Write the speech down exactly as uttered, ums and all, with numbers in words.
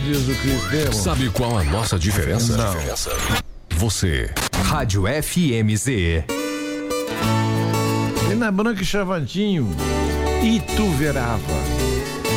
diz o Cris. Sabe qual a nossa diferença? Não. Você. Rádio F M Z. E na Branca e Chavantinho, Ituverava.